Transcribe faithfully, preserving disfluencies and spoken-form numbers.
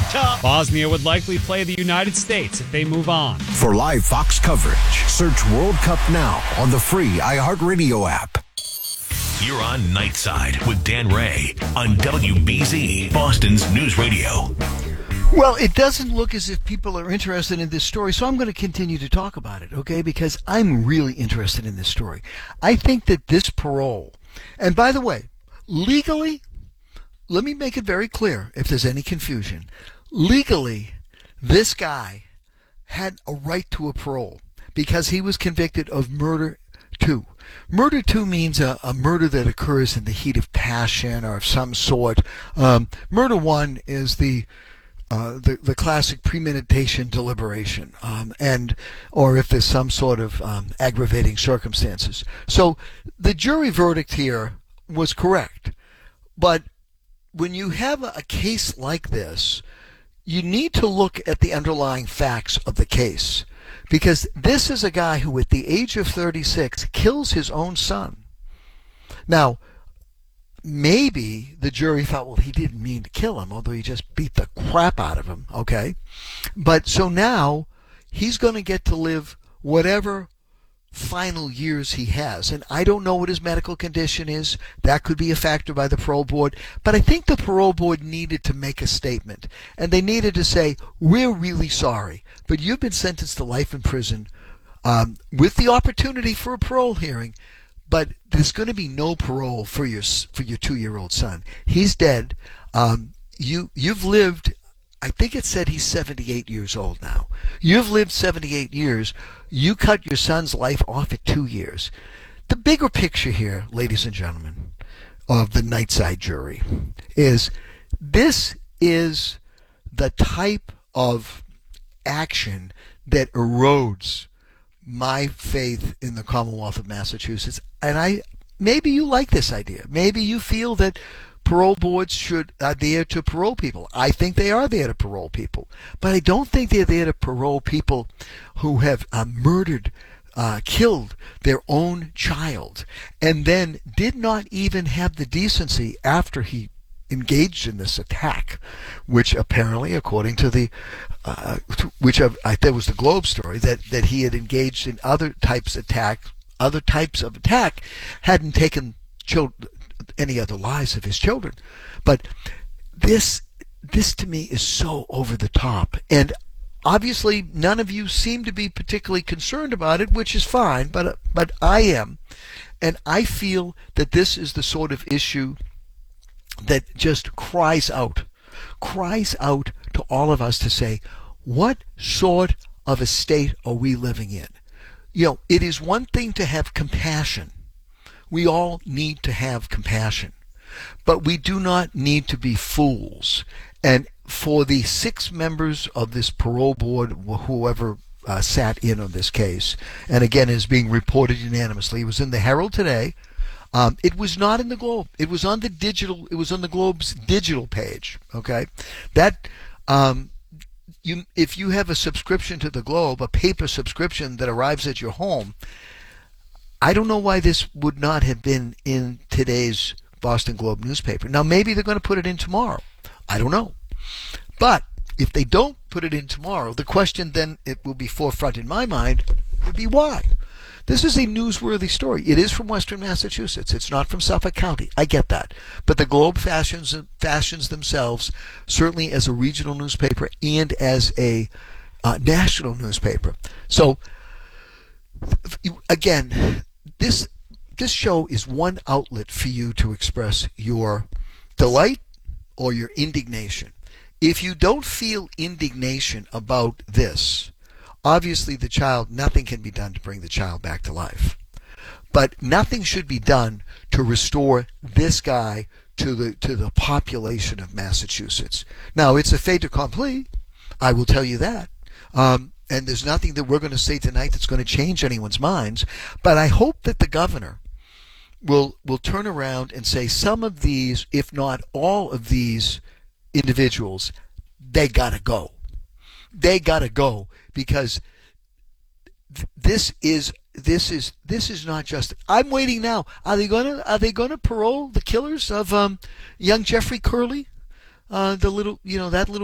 tough. Bosnia would likely play the United States if they move on. For live Fox coverage, search World Cup now on the free iHeartRadio app. You're on Nightside with Dan Ray on W B Z, Boston's News Radio. Well, it doesn't look as if people are interested in this story, so I'm going to continue to talk about it, okay? Because I'm really interested in this story. I think that this parole, and by the way, legally, let me make it very clear if there's any confusion. Legally, this guy had a right to a parole because he was convicted of murder two. Murder two means a, a murder that occurs in the heat of passion or of some sort. Um, murder one is the Uh, the the classic premeditation deliberation, um, and or if there's some sort of um, aggravating circumstances. So the jury verdict here was correct, but when you have a case like this, you need to look at the underlying facts of the case, because this is a guy who, at the age of thirty-six, kills his own son. Now, maybe the jury thought, well, he didn't mean to kill him, although he just beat the crap out of him, okay? But so now he's going to get to live whatever final years he has. And I don't know what his medical condition is. That could be a factor by the parole board. But I think the parole board needed to make a statement. And they needed to say, we're really sorry, but you've been sentenced to life in prison um, with the opportunity for a parole hearing. But there's going to be no parole for your for your two-year-old son. He's dead. Um, you you've lived. I think it said he's seventy-eight years old now. You've lived seventy-eight years. You cut your son's life off at two years. The bigger picture here, ladies and gentlemen, of the Nightside jury, is this is the type of action that erodes my faith in the Commonwealth of Massachusetts. And I maybe you like this idea. Maybe you feel that parole boards should are there to parole people. I think they are there to parole people. But I don't think they're there to parole people who have uh, murdered, uh, killed their own child, and then did not even have the decency after he engaged in this attack, which apparently, according to the, uh, which I, I think was the Globe story, that, that he had engaged in other types of attack, other types of attack, hadn't taken chil- any other lives of his children. But this, this to me is so over the top, and obviously none of you seem to be particularly concerned about it, which is fine, but but I am, and I feel that this is the sort of issue that just cries out, cries out to all of us to say, what sort of a state are we living in? You know, it is one thing to have compassion. We all need to have compassion. But we do not need to be fools. And for the six members of this parole board, whoever uh, sat in on this case, and again is being reported unanimously, it was in the Herald today. Um, it was not in the Globe. It was on the digital. It was on the Globe's digital page. Okay, that um, you if you have a subscription to the Globe, a paper subscription that arrives at your home, I don't know why this would not have been in today's Boston Globe newspaper. Now maybe they're going to put it in tomorrow. I don't know, but if they don't put it in tomorrow, the question then it will be forefront in my mind would be why. This is a newsworthy story. It is from Western Massachusetts. It's not from Suffolk County. I get that. But the Globe fashions fashions themselves certainly as a regional newspaper and as a uh, national newspaper. So, again, this this show is one outlet for you to express your delight or your indignation. If you don't feel indignation about this, obviously the child, nothing can be done to bring the child back to life. But nothing should be done to restore this guy to the to the population of Massachusetts. Now, it's a fait accompli, I will tell you that. Um, and there's nothing that we're going to say tonight that's going to change anyone's minds. But I hope that the governor will will turn around and say some of these, if not all of these individuals, they got to go. They got to go. Because th- this is this is this is not just. I'm waiting now. Are they gonna are they gonna parole the killers of um, young Jeffrey Curley, uh, the little you know that little.